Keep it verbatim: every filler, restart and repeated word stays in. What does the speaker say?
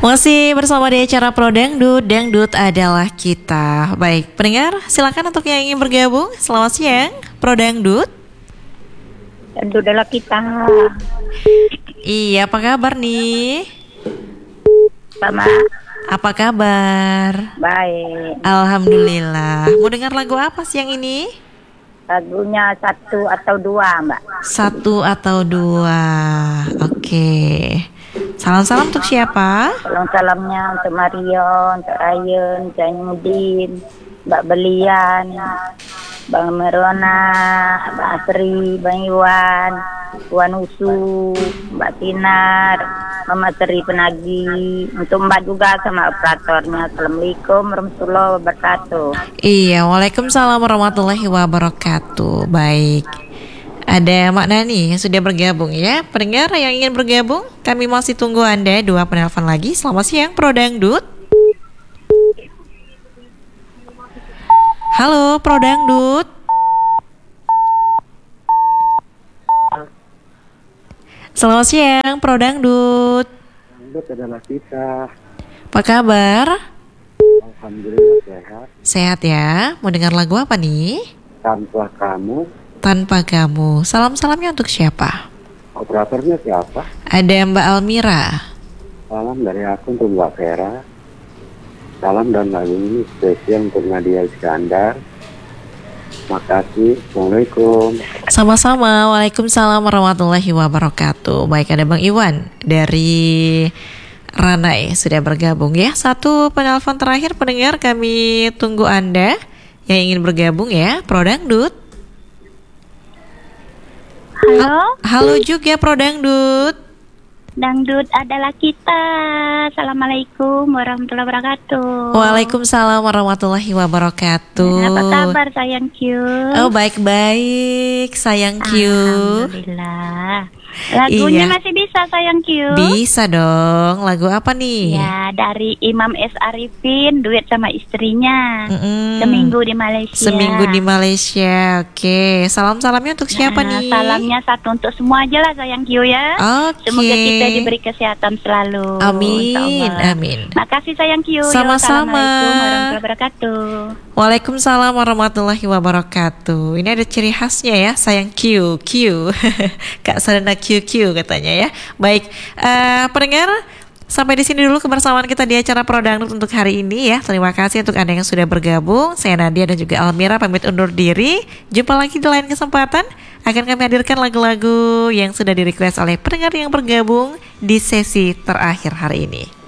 Masih bersama di acara Pro Dangdut, Dangdut adalah kita. Baik, pendengar silakan untuk yang ingin bergabung. Selamat siang, Pro Dangdut. Dangdut adalah kita. Iya, apa kabar nih? Sama. Apa kabar? Baik. Alhamdulillah. Mau dengar lagu apa siang ini? Lagunya satu atau dua, Mbak. Satu atau dua. Oke. Salam-salam untuk siapa? Salam-salamnya untuk Marion, untuk Ryan, Jainuddin, Mbak Belian, Bang Merona, Mbak Asri, Bang Iwan, Tuan Usu, Mbak Tinar, Mama Seri Penagi, untuk Mbak juga sama operatornya. Assalamualaikum warahmatullahi wabarakatuh. Iya, waalaikumsalam warahmatullahi wabarakatuh. Baik. Ada Mak Nani yang sudah bergabung ya. Pendengar yang ingin bergabung, kami masih tunggu Anda. Dua penelpon lagi. Selamat siang, Pro Dangdut. Halo, Pro Dangdut. Selamat siang, Pro Dangdut. Dangdut adalah kita. Apa kabar? Alhamdulillah sehat. Sehat ya. Mau dengar lagu apa nih? Tanpa kamu. Tanpa kamu. Salam-salamnya untuk siapa? Operatornya siapa? Ada Mbak Almira. Salam dari aku untuk Mbak Vera. Salam dan lagu ini spesial untuk Nadia Iskandar. Makasih. Assalamualaikum. Sama-sama. Waalaikumsalam warahmatullahi wabarakatuh. Baik, ada Bang Iwan dari Ranai sudah bergabung ya. Satu penelpon terakhir pendengar, kami tunggu Anda yang ingin bergabung ya. Pro Dangdut. Halo, Halo juga Pro Dangdut. Dangdut adalah kita. Assalamualaikum warahmatullahi wabarakatuh. Waalaikumsalam warahmatullahi wabarakatuh. Apa kabar sayang Q? Oh, baik-baik sayang Q. Alhamdulillah. Lagunya Iya. masih bisa sayang Q? Bisa dong. Lagu apa nih? Ya, dari Imam S. Arifin, duet sama istrinya. Mm-mm. Seminggu di Malaysia. Seminggu di Malaysia. Oke, salam-salamnya untuk siapa Nah, nih? salamnya satu untuk semua aja lah sayang Q ya. Oke. Semoga kita diberi kesehatan selalu. Amin, Insyaallah. amin. Makasih sayang Q. Yo, Sama-sama. Assalamualaikum warahmatullahi wabarakatuh. Waalaikumsalam warahmatullahi wabarakatuh. Ini ada ciri khasnya ya, sayang Q, Q. Kak Sarena Q Q katanya ya. Baik, uh, pendengar, sampai di sini dulu kebersamaan kita di acara Pro Dangdut untuk hari ini ya. Terima kasih untuk Anda yang sudah bergabung. Saya Nadia dan juga Almira pamit undur diri. Jumpa lagi di lain kesempatan. Akan kami hadirkan lagu-lagu yang sudah di-request oleh pendengar yang bergabung di sesi terakhir hari ini.